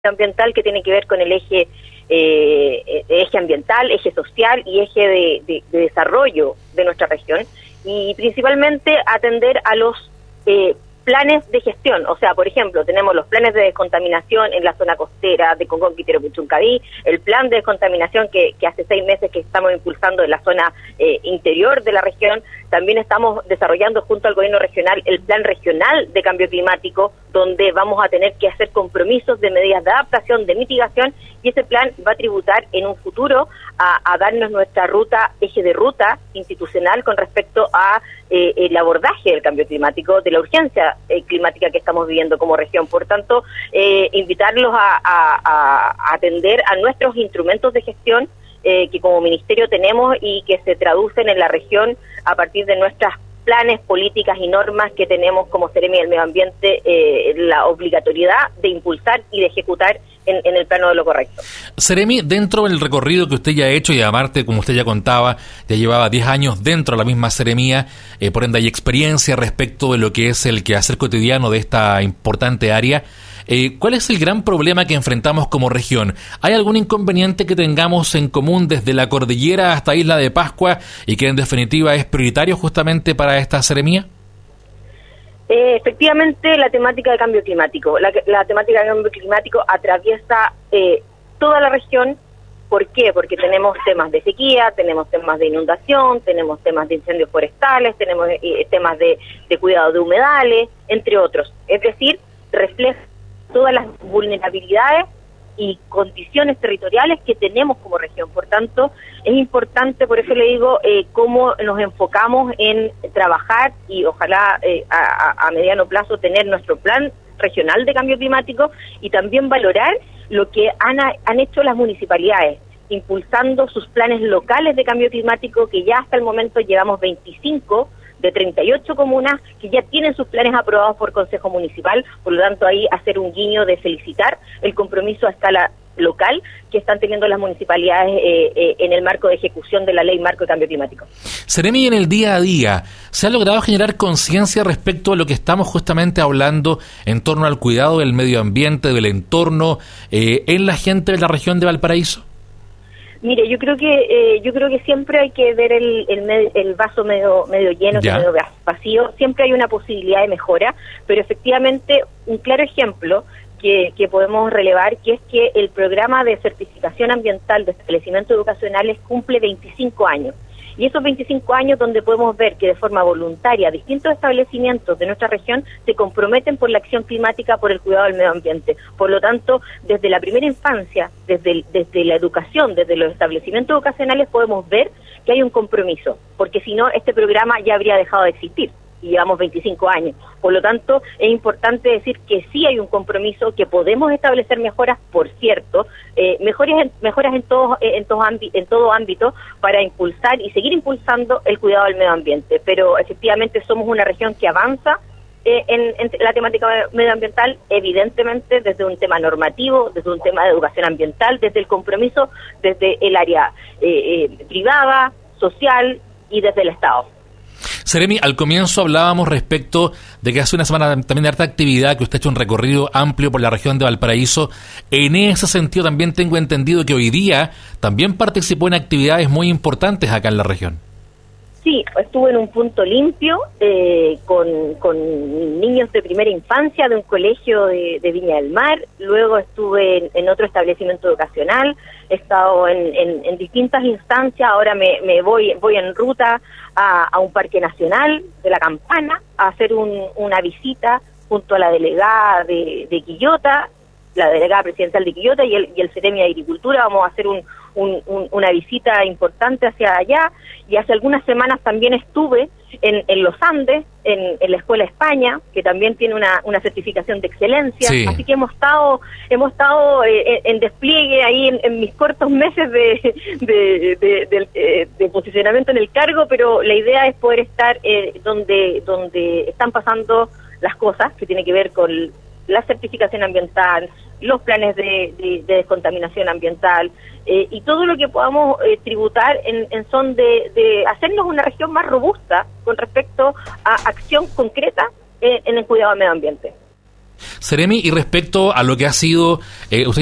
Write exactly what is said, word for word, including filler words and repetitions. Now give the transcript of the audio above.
ambiental que tiene que ver con el eje eh, eje ambiental, eje social y eje de, de, de desarrollo de nuestra región, y principalmente atender a los eh, planes de gestión. O sea, por ejemplo, tenemos los planes de descontaminación en la zona costera de Concón, Quintero, Puchuncaví, el plan de descontaminación que, que hace seis meses que estamos impulsando en la zona eh, interior de la región. También estamos desarrollando junto al gobierno regional el plan regional de cambio climático, donde vamos a tener que hacer compromisos de medidas de adaptación, de mitigación, y ese plan va a tributar en un futuro a, a darnos nuestra ruta, eje de ruta institucional con respecto a eh, el abordaje del cambio climático, de la urgencia eh, climática que estamos viviendo como región. Por tanto, eh, invitarlos a, a, a atender a nuestros instrumentos de gestión eh, que como ministerio tenemos y que se traducen en la región a partir de nuestras planes, políticas y normas que tenemos como Seremi del Medio Ambiente, eh, la obligatoriedad de impulsar y de ejecutar en, en el plano de lo correcto. Seremi, dentro del recorrido que usted ya ha hecho, y aparte, como usted ya contaba, ya llevaba diez años dentro de la misma Seremía, eh, por ende hay experiencia respecto de lo que es el quehacer cotidiano de esta importante área. Eh, ¿Cuál es el gran problema que enfrentamos como región? ¿Hay algún inconveniente que tengamos en común desde la cordillera hasta Isla de Pascua y que en definitiva es prioritario justamente para esta Seremía? Eh, efectivamente, la temática de cambio climático. La, la temática de cambio climático atraviesa eh, toda la región. ¿Por qué? Porque tenemos temas de sequía, tenemos temas de inundación, tenemos temas de incendios forestales, tenemos eh, temas de, de cuidado de humedales, entre otros. Es decir, refleja todas las vulnerabilidades y condiciones territoriales que tenemos como región. Por tanto, es importante, por eso le digo, eh, cómo nos enfocamos en trabajar y ojalá eh, a, a mediano plazo tener nuestro plan regional de cambio climático y también valorar lo que han, han hecho las municipalidades, impulsando sus planes locales de cambio climático, que ya hasta el momento llevamos veinticinco de treinta y ocho comunas que ya tienen sus planes aprobados por Consejo Municipal. Por lo tanto, ahí hacer un guiño de felicitar el compromiso a escala local que están teniendo las municipalidades eh, eh, en el marco de ejecución de la Ley Marco de Cambio Climático. Seremi, en el día a día, ¿se ha logrado generar conciencia respecto a lo que estamos justamente hablando en torno al cuidado del medio ambiente, del entorno, eh, en la gente de la región de Valparaíso? Mire, yo creo que eh, yo creo que siempre hay que ver el el, med- el vaso medio medio lleno, que medio vacío. Siempre hay una posibilidad de mejora, pero efectivamente un claro ejemplo que, que podemos relevar, que es que el programa de certificación ambiental de establecimientos educacionales cumple veinticinco años. Y esos veinticinco años donde podemos ver que de forma voluntaria distintos establecimientos de nuestra región se comprometen por la acción climática, por el cuidado del medio ambiente. Por lo tanto, desde la primera infancia, desde, el, desde la educación, desde los establecimientos educacionales podemos ver que hay un compromiso, porque si no, este programa ya habría dejado de existir. Y llevamos veinticinco años. Por lo tanto, es importante decir que sí hay un compromiso, que podemos establecer mejoras, por cierto, eh, mejoras en, mejoras en todos en todo ámbito, en todo ámbito para impulsar y seguir impulsando el cuidado del medio ambiente. Pero efectivamente somos una región que avanza eh, en, en la temática medioambiental, evidentemente desde un tema normativo, desde un tema de educación ambiental, desde el compromiso, desde el área eh, eh, privada, social y desde el Estado. Seremi, al comienzo hablábamos respecto de que hace una semana también de harta actividad, que usted ha hecho un recorrido amplio por la región de Valparaíso. En ese sentido también tengo entendido que hoy día también participó en actividades muy importantes acá en la región. Sí, estuve en un punto limpio eh, con, con niños de primera infancia de un colegio de, de Viña del Mar. Luego estuve en, en otro establecimiento educacional. He estado en, en, en distintas instancias. Ahora me, me voy voy en ruta a, a un parque nacional de La Campana a hacer un, una visita junto a la delegada de, de Quillota, la delegada presidencial de Quillota y el, y el Seremi de Agricultura. Vamos a hacer un, un, un, una visita importante hacia allá. Y hace algunas semanas también estuve en, en los Andes, en, en la Escuela España, que también tiene una, una certificación de excelencia. Sí. Así que hemos estado hemos estado eh, en, en despliegue ahí en, en mis cortos meses de, de, de, de, de, de posicionamiento en el cargo, pero la idea es poder estar eh, donde, donde están pasando las cosas, que tiene que ver con la certificación ambiental, los planes de, de, de descontaminación ambiental eh, y todo lo que podamos eh, tributar en, en son de, de hacernos una región más robusta con respecto a acción concreta eh, en el cuidado del medio ambiente. Seremi, y respecto a lo que ha sido, eh, usted